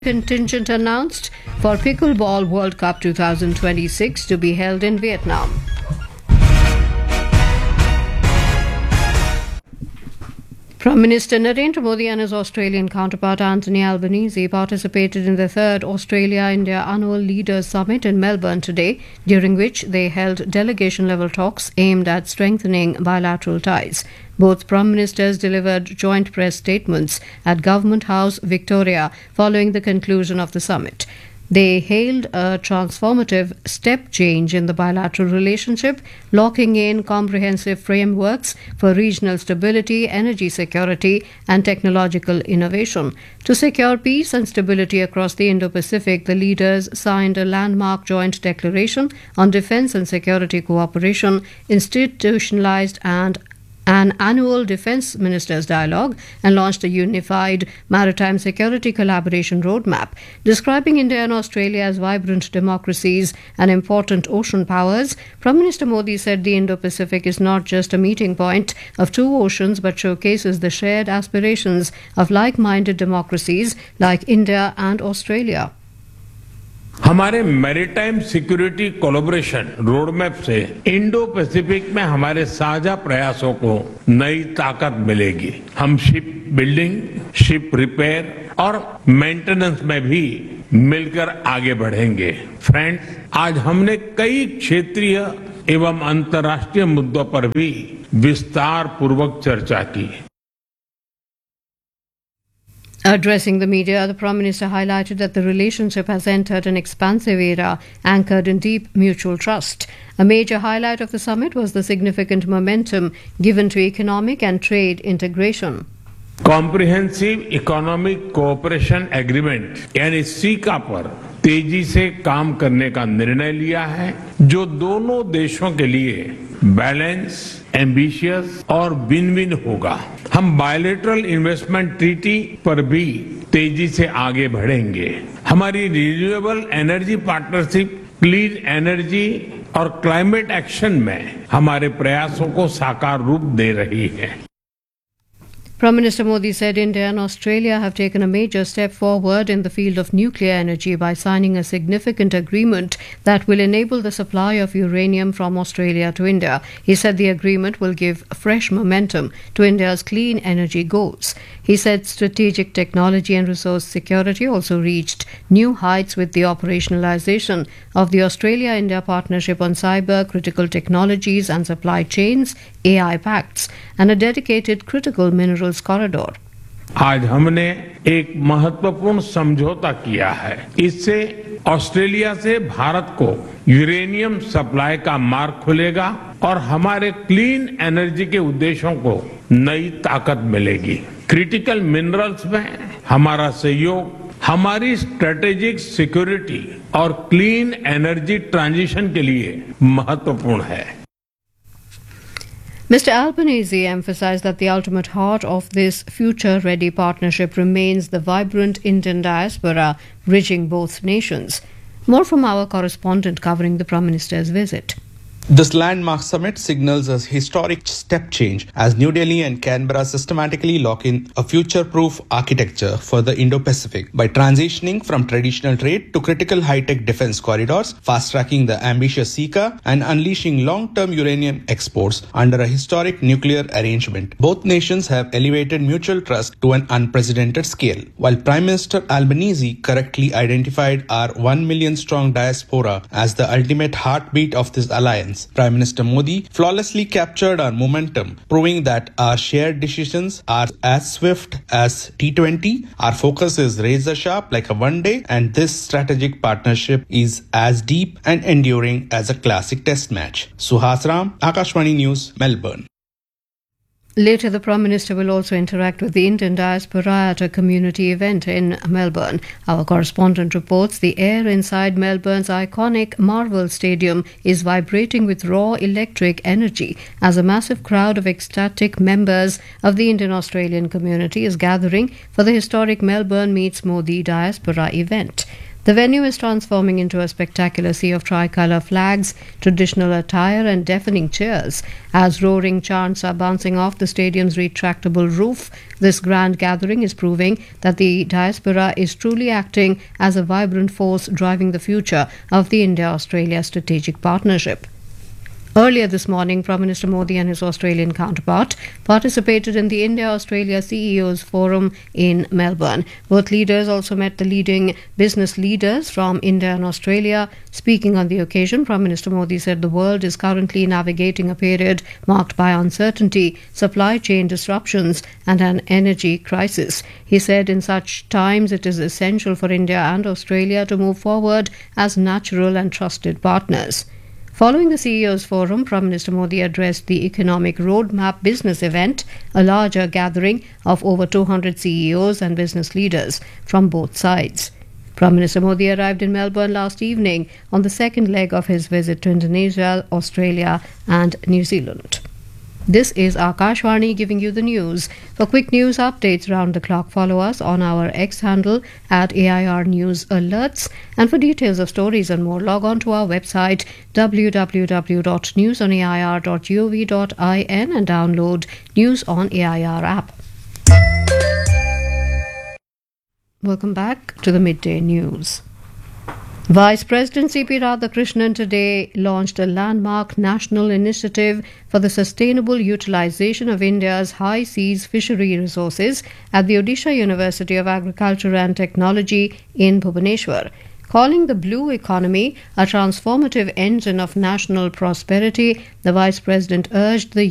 Contingent announced for Pickleball World Cup 2026 to be held in Vietnam. Prime Minister Narendra Modi and his Australian counterpart Anthony Albanese participated in the third Australia-India Annual Leaders Summit in Melbourne today, during which they held delegation-level talks aimed at strengthening bilateral ties. Both Prime Ministers delivered joint press statements at Government House, Victoria, following the conclusion of the summit. They hailed a transformative step change in the bilateral relationship, locking in comprehensive frameworks for regional stability, energy security, and technological innovation. To secure peace and stability across the Indo-Pacific, the leaders signed a landmark joint declaration on defense and security cooperation, institutionalized an annual defense ministers dialogue, and launched a unified maritime security collaboration roadmap. Describing India and Australia as vibrant democracies and important ocean powers, Prime Minister Modi said the Indo-Pacific is not just a meeting point of two oceans but showcases the shared aspirations of like-minded democracies like India and Australia. हमारे maritime security collaboration roadmap से Indo Pacific में हमारे साझा प्रयासों को नई ताकत मिलेगी। हम शिप बिल्डिंग, शिप रिपेयर और मेंटेनेंस में भी मिलकर आगे बढ़ेंगे। फ्रेंड्स, आज हमने कई क्षेत्रीय एवं अंतर्राष्ट्रीय मुद्दों पर भी विस्तार पूर्वक चर्चा की। Addressing the media, the Prime Minister highlighted that the relationship has entered an expansive era anchored in deep mutual trust. A major highlight of the summit was the significant momentum given to economic and trade integration. Comprehensive economic cooperation agreement यानी caeca पर तेजी से काम करने का निर्णय लिया है, जो दोनों देशों के लिए बैलेंस, एम्बिशियस और विन विन होगा। हम बायलैटरल इन्वेस्टमेंट ट्रीटी पर भी तेजी से आगे बढ़ेंगे। हमारी renewable energy partnership, clean energy और क्लाइमेट एक्शन में हमारे प्रयासों को साकार रूप दे रही है। Prime Minister Modi said India and Australia have taken a major step forward in the field of nuclear energy by signing a significant agreement that will enable the supply of uranium from Australia to India. He said the agreement will give fresh momentum to India's clean energy goals. He said strategic technology and resource security also reached new heights with the operationalization of the Australia-India Partnership on Cyber, Critical Technologies and Supply Chains, AI Pacts, and a dedicated critical minerals corridor. आज हमने एक महत्वपूर्ण समझौता किया है। इससे Australia से भारत को यूरेनियम सप्लाई का मार्ग खुलेगा और हमारे क्लीन एनर्जी के उद्देश्यों को नई ताकत मिलेगी। क्रिटिकल मिनरल्स में हमारा सहयोग हमारी स्ट्रेटेजिक सिक्योरिटी और क्लीन एनर्जी ट्रांजिशन के लिए महत्वपूर्ण है। Mr. Albanese emphasized that the ultimate heart of this future-ready partnership remains the vibrant Indian diaspora bridging both nations. More from our correspondent covering the Prime Minister's visit. This landmark summit signals a historic step change as New Delhi and Canberra systematically lock in a future-proof architecture for the Indo-Pacific by transitioning from traditional trade to critical high-tech defense corridors, fast-tracking the ambitious CECA and unleashing long-term uranium exports under a historic nuclear arrangement. Both nations have elevated mutual trust to an unprecedented scale. While Prime Minister Albanese correctly identified our 1 million-strong diaspora as the ultimate heartbeat of this alliance, Prime Minister Modi flawlessly captured our momentum, proving that our shared decisions are as swift as T20, our focus is razor sharp like a one day, and this strategic partnership is as deep and enduring as a classic test match. Suhas Ram, Akashvani News, Melbourne. Later, the Prime Minister will also interact with the Indian diaspora at a community event in Melbourne. Our correspondent reports the air inside Melbourne's iconic Marvel Stadium is vibrating with raw electric energy as a massive crowd of ecstatic members of the Indian Australian community is gathering for the historic Melbourne Meets Modi Diaspora event. The venue is transforming into a spectacular sea of tricolour flags, traditional attire, and deafening cheers. As roaring chants are bouncing off the stadium's retractable roof, this grand gathering is proving that the diaspora is truly acting as a vibrant force driving the future of the India-Australia strategic partnership. Earlier this morning, Prime Minister Modi and his Australian counterpart participated in the India-Australia CEOs Forum in Melbourne. Both leaders also met the leading business leaders from India and Australia. Speaking on the occasion, Prime Minister Modi said the world is currently navigating a period marked by uncertainty, supply chain disruptions, and an energy crisis. He said in such times it is essential for India and Australia to move forward as natural and trusted partners. Following the CEOs Forum, Prime Minister Modi addressed the Economic Roadmap Business Event, a larger gathering of over 200 CEOs and business leaders from both sides. Prime Minister Modi arrived in Melbourne last evening on the second leg of his visit to Indonesia, Australia and New Zealand. This is Akashvani giving you the news. For quick news updates round the clock, follow us on our X handle at AIR News Alerts. And for details of stories and more, log on to our website www.newsonair.gov.in and download News on AIR app. Welcome back to the midday news. Vice President C.P. Radhakrishnan today launched a landmark national initiative for the sustainable utilization of India's high seas fishery resources at the Odisha University of Agriculture and Technology in Bhubaneswar. Calling the blue economy a transformative engine of national prosperity, the Vice President urged the